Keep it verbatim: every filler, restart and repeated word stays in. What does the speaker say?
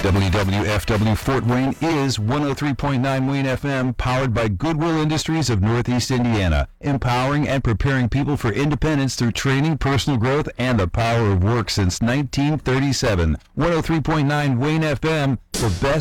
W W F W Fort Wayne is one oh three point nine Wayne F M, powered by Goodwill Industries of Northeast Indiana, empowering and preparing people for independence through training, personal growth, and the power of work since nineteen thirty-seven. one oh three point nine Wayne F M, the best